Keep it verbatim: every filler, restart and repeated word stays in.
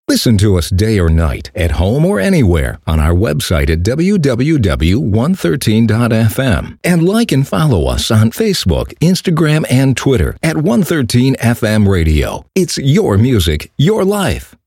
Listen to us day or night, at home or anywhere, on our website at w w w dot one thirteen dot f m. And like and follow us on Facebook, Instagram, and Twitter at one thirteen F M Radio. It's your music, your life.